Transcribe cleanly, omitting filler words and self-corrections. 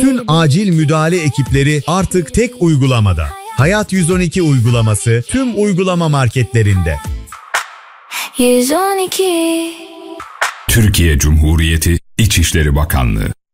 Bütün acil müdahale ekipleri artık tek uygulamada. Hayat 112 uygulaması tüm uygulama marketlerinde. 112 Türkiye Cumhuriyeti İçişleri Bakanlığı